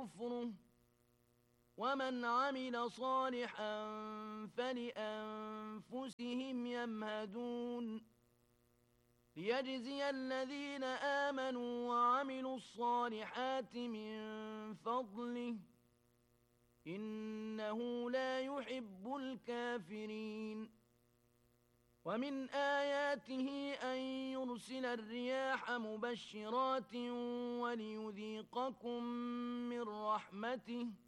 كفره ومن عمل صالحا فلأنفسهم يمهدون ليجزي الذين آمنوا وعملوا الصالحات من فضله إنه لا يحب الكافرين ومن آياته أن يرسل الرياح مبشرات وليذيقكم من رحمته